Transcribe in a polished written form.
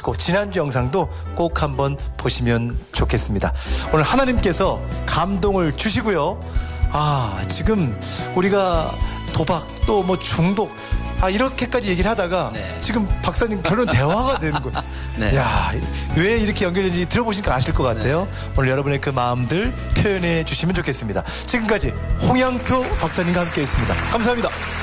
보시고 지난주 영상도 꼭 한번 보시면 좋겠습니다. 오늘 하나님께서 감동을 주시고요. 지금 우리가 도박 또 뭐 중독 이렇게까지 얘기를 하다가 지금 박사님 결론 대화가 되는 거예요. 네. 야, 왜 이렇게 연결되는지 들어보시니까 아실 것 같아요. 오늘 여러분의 그 마음들 표현해 주시면 좋겠습니다. 지금까지 홍양표 박사님과 함께 했습니다. 감사합니다.